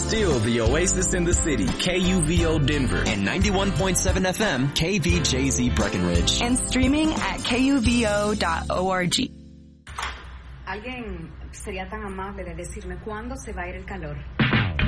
still the oasis in the city, KUVO Denver. And 91.7 FM, KVJZ Breckenridge. And streaming at kuvo.org. ¿Alguien sería tan amable de decirme cuándo se va a ir el calor?